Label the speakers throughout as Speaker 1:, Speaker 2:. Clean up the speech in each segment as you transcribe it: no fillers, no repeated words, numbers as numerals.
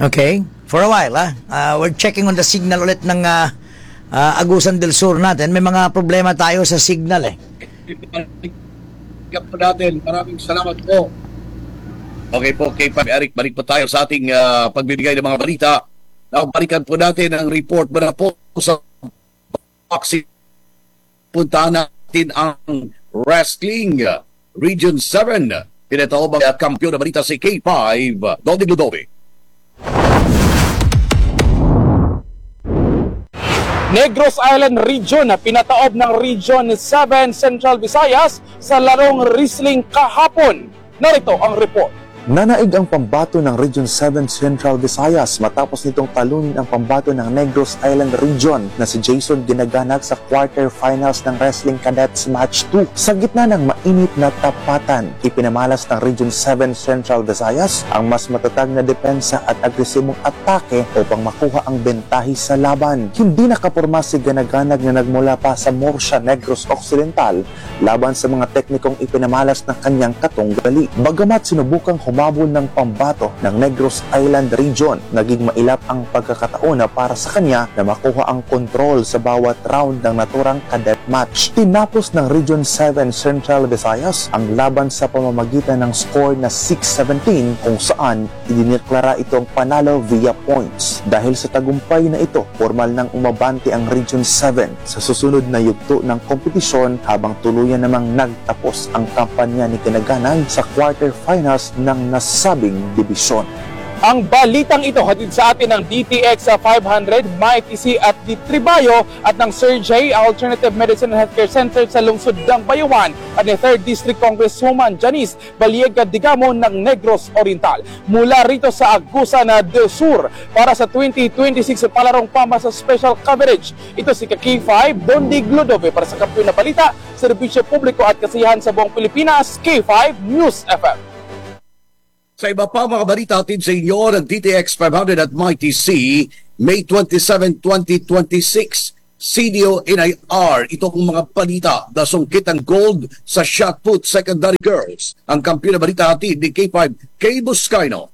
Speaker 1: Okay? For a while, we're checking on the signal ulit ng Agusan del Sur natin. May mga problema tayo sa signal eh.
Speaker 2: Po natin. Maraming salamat po. Okay po, Eric, balik po tayo sa ating pagbibigay ng mga balita. Balikan po natin ang report mula po sa boxing. Puntahan natin ang wrestling Region 7. Pinatawag ang kampiyon na balita si K5, Dodi Ludovic.
Speaker 3: Negros Island Region na pinataob ng Region 7 Central Visayas sa larong wrestling kahapon. Narito ang report.
Speaker 4: Nanaig ang pambato ng Region 7 Central Visayas matapos nitong talunin ang pambato ng Negros Island Region na si Jason Ginaganag sa quarterfinals ng Wrestling Cadets Match 2. Sa gitna ng mainit na tapatan, ipinamalas ng Region 7 Central Visayas ang mas matatag na depensa at agresibong atake upang makuha ang bentahe sa laban. Hindi nakapurma si Ginaganag na nagmula pa sa Morsha, Negros Occidental laban sa mga teknikong ipinamalas ng kanyang katunggali. Bagamat sinubukang humabol ng pambato ng Negros Island Region, naging mailap ang pagkakataon para sa kanya na makuha ang kontrol sa bawat round ng naturang cadet match. Tinapos ng Region 7 Central Visayas ang laban sa pamamagitan ng score na 6-17 kung saan idineklara itong panalo via points. Dahil sa tagumpay na ito, formal nang umabante ang Region 7 sa susunod na yugto ng kompetisyon habang tuluyan namang nagtapos ang kampanya ni Ginaganag sa quarterfinals ng nasabing dibisyon.
Speaker 3: Ang balitang ito hatid sa atin ng DTX 500, Mikey C at D. Tribayo at ng Sir J. Alternative Medicine and Healthcare Center sa lungsod ng Bayuan at ni 3rd District Congresswoman Janice Baliega Digamo ng Negros Oriental. Mula rito sa Agusan del Sur para sa 2026 palarong pama sa special coverage. Ito si K5, Dondi Glodove para sa Kampiyon na Balita, Serbisyo Publiko at Kasiyahan sa buong Pilipinas, K5 News FM.
Speaker 2: Sa iba pa mga balita atin sa inyo ng DTX 500 at Mighty C, May 27, 2026, CDO NIR. Ito ang mga balita na sungkit ang gold sa shot put secondary girls. Ang kampiyon na balita atin ni K5, K. Buscaino.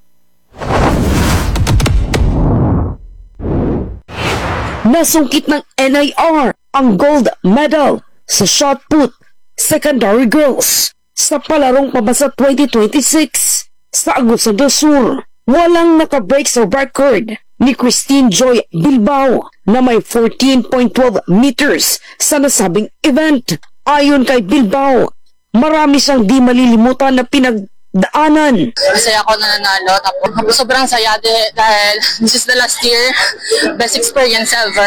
Speaker 5: Nasungkit ng NIR ang gold medal sa shot put secondary girls sa palarong pabasa 2026. Sa Agusan del Sur, walang nakabreak sa record ni Christine Joy Bilbao na may 14.12 meters sa nasabing event. Ayon kay Bilbao, marami siyang di malilimutan na pinagdaanan.
Speaker 6: Masaya ako na nanalo. Tapos sobrang saya dahil this is the last year. Best experience ever.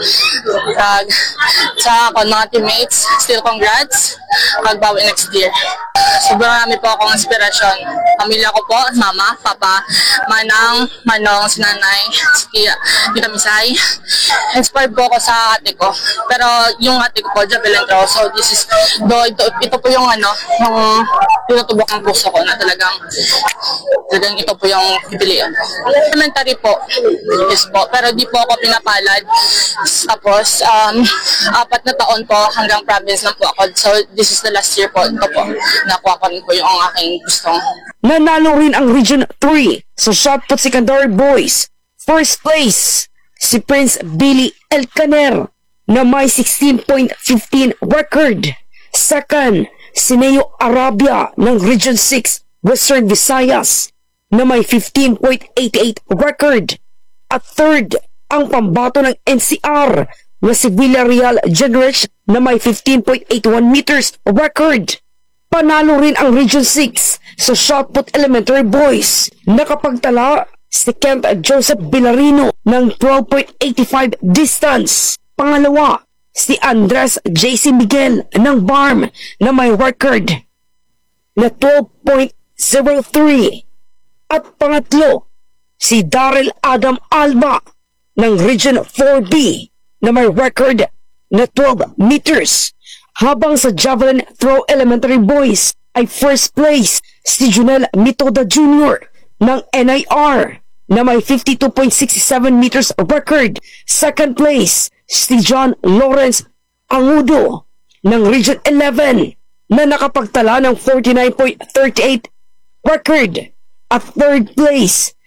Speaker 6: Sa ako, mga teammates, still congrats. Magbawi next year. Sobrang marami po akong inspirasyon. Pamilya ko po, mama, papa, manang, manong, sinanay, si Tita Misay. Inspired po ako sa ate ko. Pero yung ate ko po, Javelin Throw. So ito po yung yung tinutubok ang puso ko na talagang ito po yung pipilian. Elementary po, yes po. Pero di po ako pinapalad. Tapos, 4 na taon po hanggang province lang po ako. So this is the last year po. Ito po, nakuha ko rin po yung aking gustong.
Speaker 5: Nanalo rin ang Region 3 sa shot put secondary boys. First place, si Prince Billy Elcaner na may 16.15 record. Second, si Neo Arabia ng Region 6 Western Visayas na may 15.88 record. At third, ang pambato ng NCR na si Villarreal Generation na may 15.81 meters record. Panalo rin ang Region 6 sa shot put elementary boys. Nakapagtala si Kent Joseph Villarino ng 12.85 distance. Pangalawa, si Andres J.C. Miguel ng BARM na may record na 12.03. At pangatlo, si Daryl Adam Alba ng Region 4B na may record na 12 meters. Habang sa Javelin Throw Elementary Boys ay first place si Junel Mitoda Jr. ng NIR na may 52.67 meters record. Second place si John Lawrence Angudo ng Region 11 na nakapagtala ng 49.38 record. At third place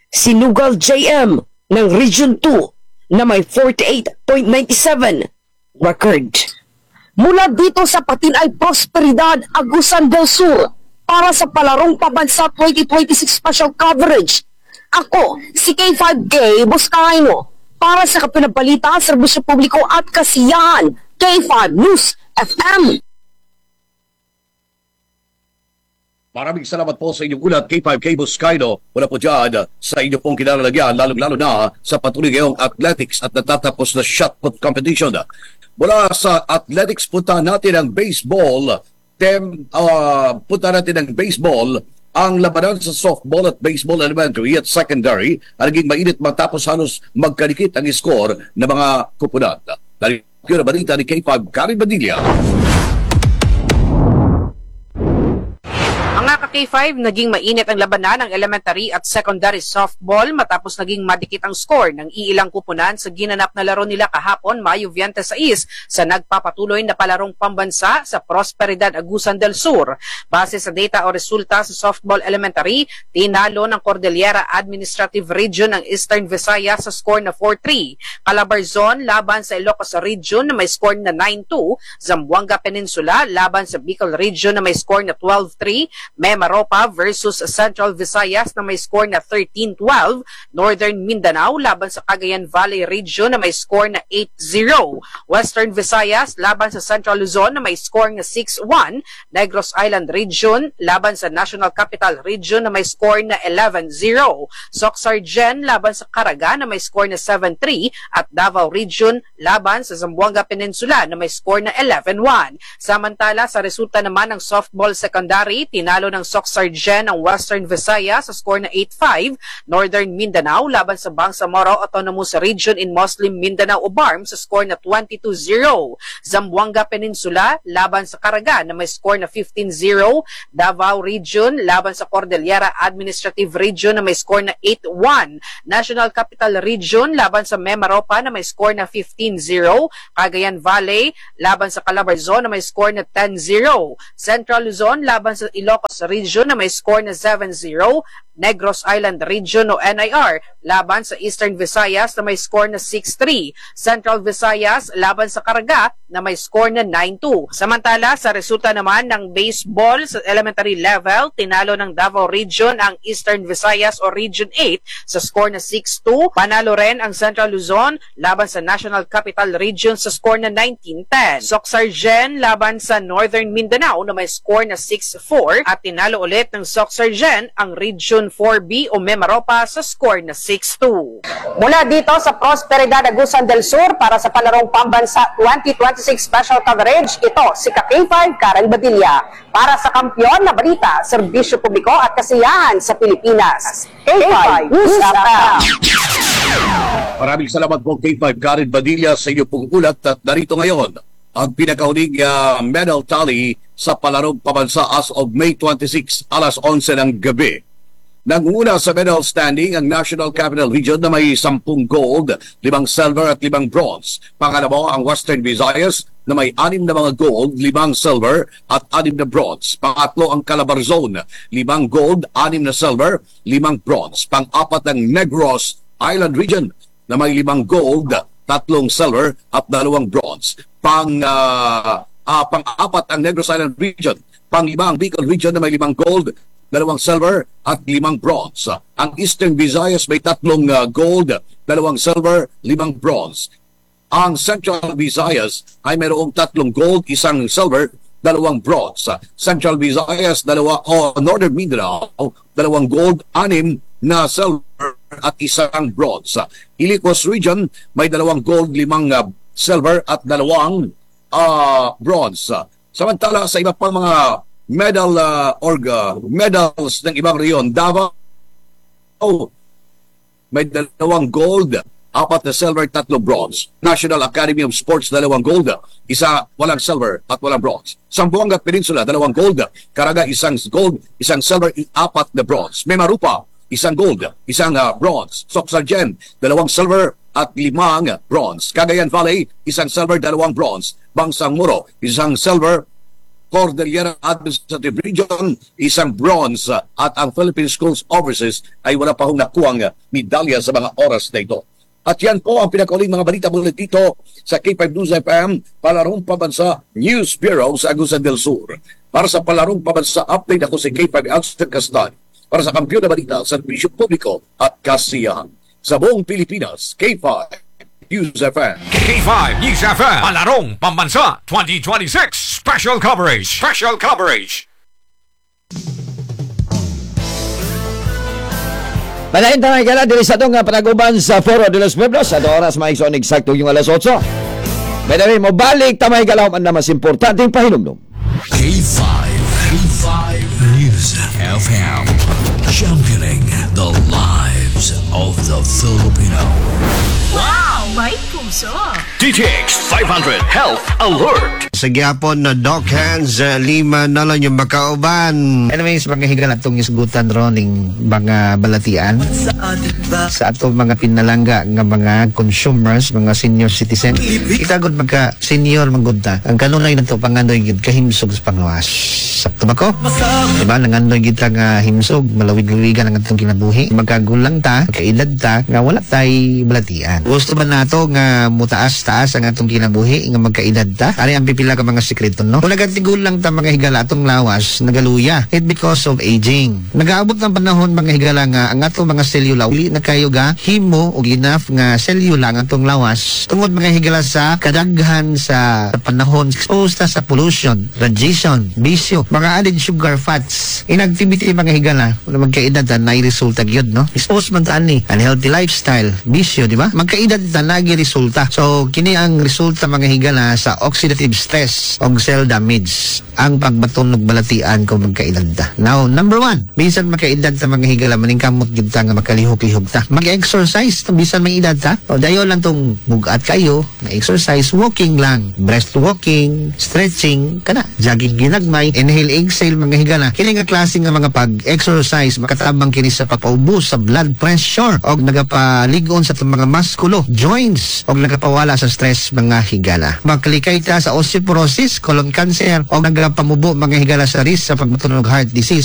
Speaker 5: Sinugal JM ng Region 2 na may 48.97 record. Mula dito sa Patinay Prosperidad, Agusan del Sur, para sa Palarong Pabansa 2026 Special Coverage. Ako, si K5K Buscaino, para sa Kapinabalita, Serbisyo Publiko at Kasiyahan, K5 News FM.
Speaker 2: Maraming salamat po sa inyong ulat, K5K Buscaino. Wala po dyan sa inyong pong kinalalagyan, lalong-lalo na sa patuloy ngayong athletics at natatapos na shot put competition. Mula sa athletics, punta natin ang baseball. Punta natin ang baseball. Ang labanan sa softball at baseball elementary at secondary ang naging mainit matapos halos magkalikit ang score ng mga kupunan. Dahil yun ang balita ni K5 Karen Badilla.
Speaker 7: Mga ka-K5, naging mainit ang labanan ng elementary at secondary softball matapos naging madikit ang score ng iilang kupunan sa ginanap na laro nila kahapon, Mayo 26, sa nagpapatuloy na palarong pambansa sa Prosperidad, Agusan del Sur. Base sa data o resulta sa softball elementary, tinalo ng Cordillera Administrative Region ng Eastern Visayas sa score na 4-3. Calabarzon laban sa Ilocos Region na may score na 9-2. Zamboanga Peninsula laban sa Bicol Region na may score na 12-3. Memaropa versus Central Visayas na may score na 13-12. Northern Mindanao laban sa Cagayan Valley Region na may score na 8-0. Western Visayas laban sa Central Luzon na may score na 6-1. Negros Island Region laban sa National Capital Region na may score na 11-0. Soc-Sargen laban sa Caraga na may score na 7-3. At Davao Region laban sa Zamboanga Peninsula na may score na 11-1. Samantala, sa resulta naman ng softball secondary, tinalo ng Soc-Sargen ang Western Visayas sa score na 8-5. Northern Mindanao laban sa Bangsamoro Autonomous Region in Muslim Mindanao o BARM sa score na 22-0. Zamboanga Peninsula laban sa Caraga na may score na 15-0. Davao Region laban sa Cordillera Administrative Region na may score na 8-1. National Capital Region laban sa Memaropa na may score na 15-0. Cagayan Valley laban sa Calabarzon na may score na 10-0. Central Luzon laban sa Ilocos Region na may score na 7-0. Negros Island Region o NIR laban sa Eastern Visayas na may score na 6-3. Central Visayas laban sa Caraga na may score na 9-2. Samantala, sa resulta naman ng baseball sa elementary level, tinalo ng Davao Region ang Eastern Visayas o Region 8 sa score na 6-2. Panalo rin ang Central Luzon laban sa National Capital Region sa score na 19-10. Soc-Sargen laban sa Northern Mindanao na may score na 6-4 at tinalo ulit ng Soc-Sargen ang Region 4B o Memaropa sa score na 6-2.
Speaker 8: Mula dito sa Prosperidad, Agusan del Sur, para sa Palarong Pambansa 2026 Special Coverage, ito si K5 Karen Badilla. Para sa Kampiyon na Balita, Serbisyo Publiko at Kasiyahan sa Pilipinas. K5 News FM.
Speaker 2: Maraming salamat po K5 Karen Badilla sa inyong pong ulat at narito ngayon ang pinakahuling medal tally sa Palarong Pambansa as of May 26, alas 11 ng gabi. Nanguna sa medal standing ang National Capital Region na may 10 gold, 5 silver at 5 bronze. Pangalawa ang Western Visayas na may 6 na mga gold, 5 silver at 6 na bronze. Pangatlo ang Calabarzon, 5 gold, 6 na silver, 5 bronze. Pang-apat ang Negros Island Region na may 5 gold, 3 silver at 2 bronze. Pang-apat ang Negros Island Region. Pang-lima ang Bicol Region na may 5 gold, 2 silver at 5 bronze. Ang Eastern Visayas may 3 gold, 2 silver, 5 bronze. Ang Central Visayas ay mayroong 3 gold, 1 silver, 2 bronze. Central Visayas, Northern Mindanao, 2 gold, 6 na silver at 1 bronze. Ilocos Region may 2 gold, 5 silver at 2 bronze. Samantala sa iba pang mga medals ng ibang reyon, Davao may 2 gold, 4 na silver, 3 bronze. National Academy of Sports, 2 gold, 1 walang silver at walang bronze. Zamboanga Peninsula, 2 gold, Caraga 1 gold, 1 silver, 4 na bronze. Memarupa, 1 gold, 1 bronze. Soc-Sargen, 2 silver at 5 bronze. Cagayan Valley, 1 silver, 2 bronze. Bangsamoro, 1 silver, Cordillera Administrative Region, isang bronze at ang Philippine Schools Overseas ay wala pa hong nakuhang medalya sa mga oras na ito. At yan po ang pinakauling mga balita mula dito sa K5 News FM, Palarong Pambansa News Bureau sa Agusan del Sur. Para sa Palarong Pambansa Update, ako si K5 Alster Castan. Para sa Kampiyon na Balita, Serbisyo Publiko at Kasiyahan. Sa buong Pilipinas, K5 News FM.
Speaker 9: K5 News FM, Palarong Pambansa 2026 Special Coverage. Special Coverage.
Speaker 10: Panahin tayo ka diri sa itong panaguban sa Foro de los Pueblos. Sa oras maikson eksakto yung alas 8. By the way, mabalik tamay galaw man na mas importanteng pahinumdum.
Speaker 11: K5 News FM, championing the lives of the Filipino.
Speaker 12: Wow! May puso!
Speaker 9: DTX 500 Health Alert.
Speaker 13: Sa gyapon na Doc Hands, 5 na lang yung makauban.
Speaker 14: Anyways, mga higal atong isgutan ron ng mga balatian sa atong mga pinalangga ng mga consumers, mga senior citizen. Itagod magka senior maggunta. Ang kanunay na ito panganoy gid kahimsog sa panglawas. Sakto ba ko? Diba? Nanganoy gid nga himsog, malawig-lawigan ang atong kinabuhi. Magkagulang ta, kailad ta, nga wala tay balatian. Gusto ba nato nga mutaas-taas ang atong kinabuhi, nga magkailad ta? Ari ang pipila ka mga sekreto, no? Kung nagatigulang ta mga higala atong lawas, nagaluya. It because of aging. Nagaabot ng panahon mga higala nga ang atong mga selula uli na kayo ga himo o enough nga selula ang atong lawas. Tungod mga higala sa kadaghan sa panahon, exposed ta sa pollution, radiation, bisyo, mga added sugar fats, inactivity mga higala na magkaedad na resulta gyud, no? Exposed man ta ani unhealthy lifestyle, bisyo, di ba? Magkaedad ta nagi resulta. So kini ang resulta mga higala sa oxidative stress o cell damage ang pagbaton ng balatian kung magkaedad ta. Now, number 1, bisan magkaedad ta mga higala maningkamot gyud ta nga makalihok-lihok ta. Mag-exercise bisan may edad ta. O dayon lang tong bugat kayo, na-exercise, walking lang, breast walking, stretching, kana, jogging ginagmay, inhale, exhale mga higala. Kini nga klase nga mga pag-exercise makatabang kini sa pagpaubos sa blood pressure o nagapaligon sa itong mga musculo, joints o nagapawala sa stress mga higala. Magkalikay ta sa osteoporosis, colon cancer o nagapamubo mga higala sa risk sa pagmatunog heart disease.